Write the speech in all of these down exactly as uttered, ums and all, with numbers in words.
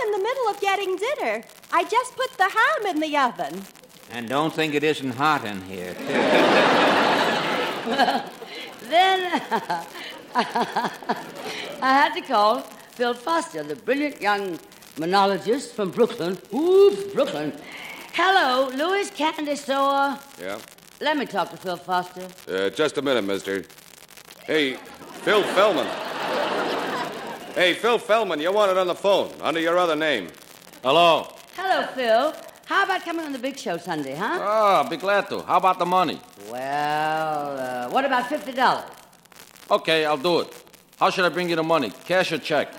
in the middle of getting dinner. I just put the ham in the oven. And don't think it isn't hot in here, too. Well, then I had to call Phil Foster, the brilliant young monologist from Brooklyn. Oops, Brooklyn. Hello, Louis Candy Store. Yeah? Let me talk to Phil Foster. Uh, just a minute, mister. Hey, Phil Fellman. Hey, Phil Fellman, you wanted on the phone, under your other name. Hello. Hello, Phil. How about coming on the big show Sunday, huh? Oh, I'll be glad to. How about the money? Well, uh, what about fifty dollars? Okay, I'll do it. How should I bring you the money? Cash or check?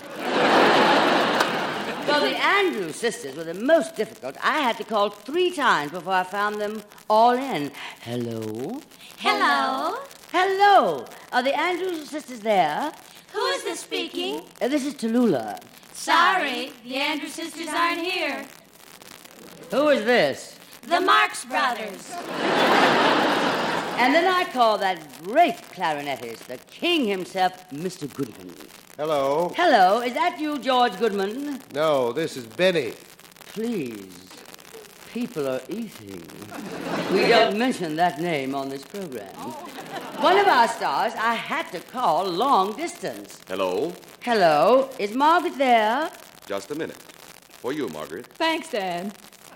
Well, the Andrews sisters were the most difficult. I had to call three times before I found them all in. Hello? Hello? Hello. Are the Andrews sisters there? Who is this speaking? Uh, this is Tallulah. Sorry, the Andrews sisters aren't here. Who is this? The Marx Brothers. And then I called that great clarinetist, the king himself, Mister Goodman. Hello. Hello, is that you, George Goodman? No, this is Benny. Please, people are eating. We don't mention that name on this program. One of our stars I had to call long distance. Hello? Hello, is Margaret there? Just a minute. For you, Margaret. Thanks, Dan.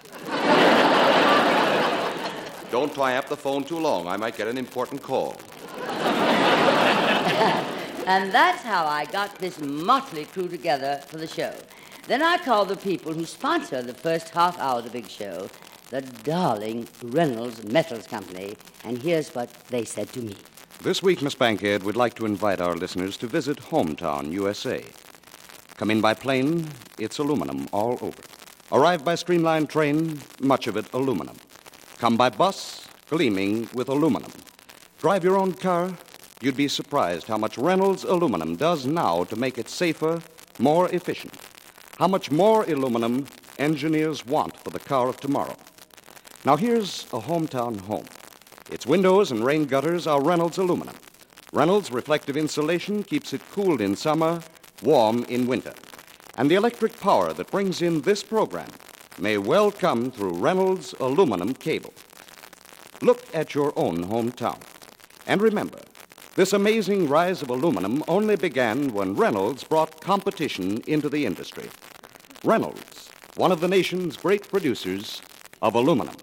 Don't tie up the phone too long. I might get an important call. And that's how I got this motley crew together for the show. Then I called the people who sponsor the first half hour of the big show, the darling Reynolds Metals Company. And here's what they said to me. This week, Miss Bankhead, we'd like to invite our listeners to visit Hometown, U S A. Come in by plane, it's aluminum all over. Arrive by streamlined train, much of it aluminum. Come by bus, gleaming with aluminum. Drive your own car, you'd be surprised how much Reynolds aluminum does now to make it safer, more efficient. How much more aluminum engineers want for the car of tomorrow. Now here's a hometown home. Its windows and rain gutters are Reynolds aluminum. Reynolds reflective insulation keeps it cooled in summer, warm in winter. And the electric power that brings in this program may well come through Reynolds aluminum cable. Look at your own hometown. And remember, this amazing rise of aluminum only began when Reynolds brought competition into the industry. Reynolds, one of the nation's great producers of aluminum.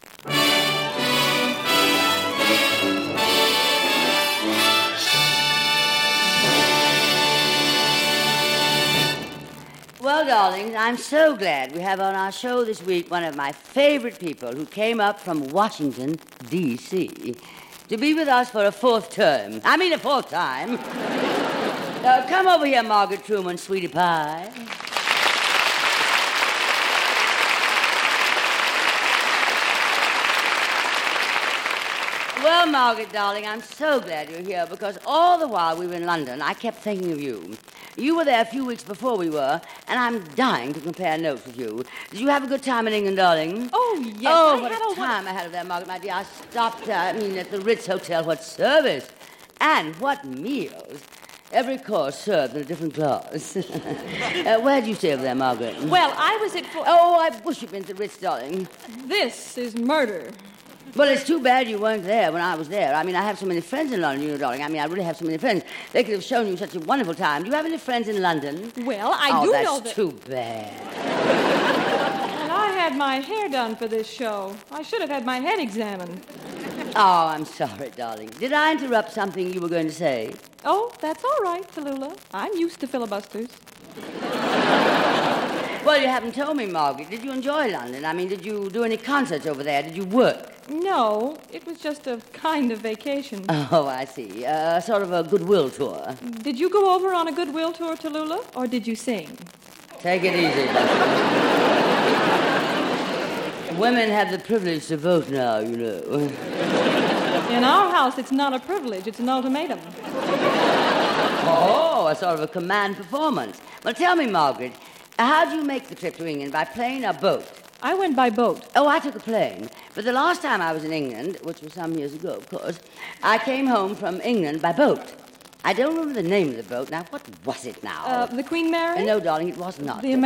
Well, darlings, I'm so glad we have on our show this week one of my favorite people who came up from Washington, D C to be with us for a fourth term. I mean a fourth time. uh, come over here, Margaret Truman, sweetie pie. Well, Margaret, darling, I'm so glad you're here because all the while we were in London, I kept thinking of you. You were there a few weeks before we were, and I'm dying to compare notes with you. Did you have a good time in England, darling? Oh, yes. Oh, I what had a a time I had of there, Margaret, my dear. I stopped, uh, I mean, at the Ritz Hotel. What service. And what meals. Every course served in a different class. uh, where did you stay over there, Margaret? Well, I was at... Fo- Oh, I wish you'd been to the Ritz, darling. This is murder. Well, it's too bad you weren't there when I was there. I mean, I have so many friends in London, you know, darling. I mean, I really have so many friends. They could have shown you such a wonderful time. Do you have any friends in London? Well, I oh, do that's know that... too bad. And I had my hair done for this show. I should have had my head examined. Oh, I'm sorry, darling. Did I interrupt something you were going to say? Oh, that's all right, Tallulah. I'm used to filibusters. Well, you haven't told me, Margaret. Did you enjoy London? I mean, did you do any concerts over there? Did you work? No, it was just a kind of vacation. Oh, I see. Uh, sort of a goodwill tour. Did you go over on a goodwill tour, Tallulah, or did you sing? Take it easy, Women have the privilege to vote now, you know. In our house, it's not a privilege, it's an ultimatum. Oh, a sort of a command performance. Well, tell me, Margaret, how did you make the trip to England, by plane or boat? I went by boat. Oh, I took a plane. But the last time I was in England, which was some years ago, of course, I came home from England by boat. I don't remember the name of the boat. Now, what was it now? Uh, the Queen Mary? Uh, no, darling, it was not. The